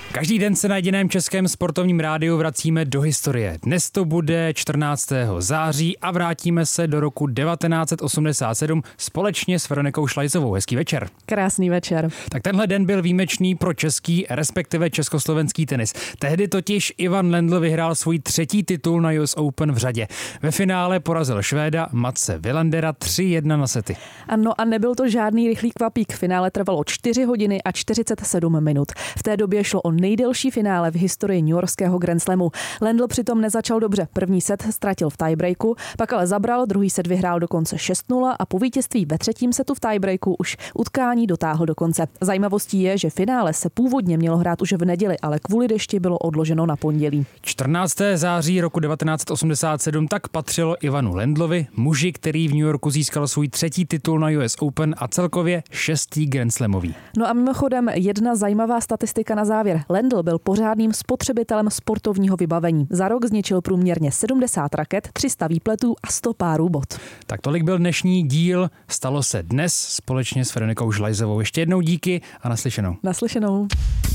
Každý den se na jediném českém sportovním rádiu vracíme do historie. Dnes to bude 14. září a vrátíme se do roku 1987 společně s Veronikou Šlajzovou. Hezký večer. Krásný večer. Tak tenhle den byl výjimečný pro český, respektive československý tenis. Tehdy totiž Ivan Lendl vyhrál svůj 3. titul na US Open v řadě. Ve finále porazil Švéda Matse Wilandera 3-1 na sety. Ano, a nebyl to žádný rychlý kvapík. Finále trvalo 4 hodiny a 47 minut. V té době šlo o nejdelší finále v historii newyorského Grand Slamu. Lendl přitom nezačal dobře. První set ztratil v tiebreaku, pak ale zabral, druhý set vyhrál dokonce 6-0 a po vítězství ve třetím setu v tiebreaku už utkání dotáhl do konce. Zajímavostí je, že finále se původně mělo hrát už v neděli, ale kvůli dešti bylo odloženo na pondělí. 14. září roku 1987 tak patřilo Ivanu Lendlovi, muži, který v New Yorku získal svůj 3. titul na US Open a celkově 6. Grand Slamový. No a mimochodem jedna zajímavá statistika na závěr. Lendl byl pořádným spotřebitelem sportovního vybavení. Za rok zničil průměrně 70 raket, 300 výpletů a 100 párů bot. Tak tolik byl dnešní díl. Stalo se dnes společně s Veronikou Šlajzovou. Ještě jednou díky a naslyšenou. Naslyšenou.